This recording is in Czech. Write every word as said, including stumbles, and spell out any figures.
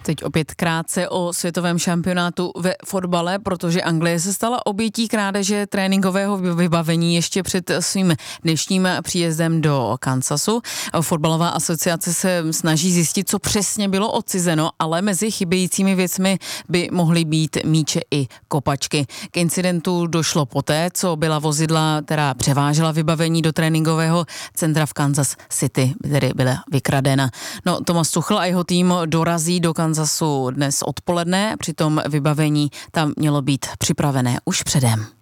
Teď opět krátce o světovém šampionátu ve fotbale, protože Anglie se stala obětí krádeže tréninkového vybavení ještě před svým dnešním příjezdem do Kansasu. Fotbalová asociace se snaží zjistit, co přesně bylo odcizeno, ale mezi chybějícími věcmi by mohly být míče i kopačky. K incidentu došlo poté, co byla vozidla, která převážela vybavení do tréninkového centra v Kansas City, tedy byla vykradena. No, Thomas Tuchel a jeho tým dorazí do Kansasu dnes odpoledne, přitom vybavení tam mělo být připravené už předem.